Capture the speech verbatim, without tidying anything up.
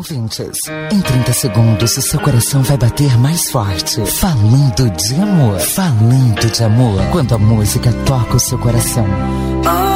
ouvintes. Em trinta segundos, o seu coração vai bater mais forte. Falando de amor. Falando de amor. Quando a música toca o seu coração.